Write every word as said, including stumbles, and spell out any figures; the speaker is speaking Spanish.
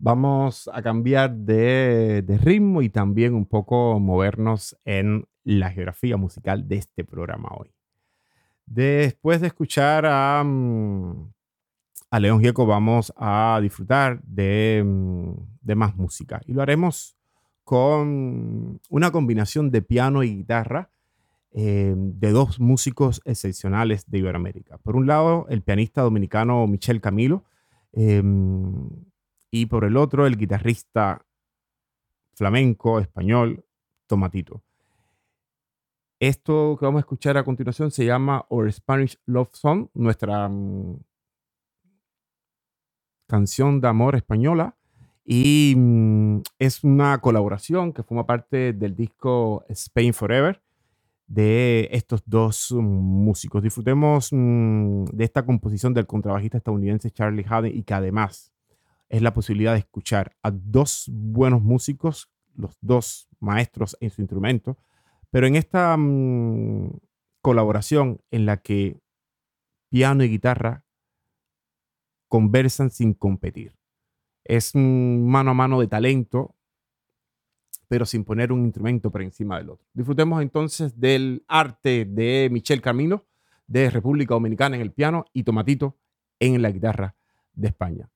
Vamos a cambiar de, de ritmo y también un poco movernos en la geografía musical de este programa hoy. Después de escuchar a, mm, a León Gieco, vamos a disfrutar de, mm, de más música y lo haremos con una combinación de piano y guitarra eh, de dos músicos excepcionales de Iberoamérica. Por un lado, el pianista dominicano Michel Camilo, eh, y por el otro, el guitarrista flamenco español Tomatito. Esto que vamos a escuchar a continuación se llama Our Spanish Love Song, nuestra mm, canción de amor española, y mm, es una colaboración que forma parte del disco Spain Forever de estos dos mm, músicos. Disfrutemos mm, de esta composición del contrabajista estadounidense Charlie Haden y que además es la posibilidad de escuchar a dos buenos músicos, los dos maestros en su instrumento, pero en esta mm, colaboración en la que piano y guitarra conversan sin competir. Es un mano a mano de talento, pero sin poner un instrumento por encima del otro. Disfrutemos entonces del arte de Michel Camino, de República Dominicana en el piano y Tomatito en la guitarra de España.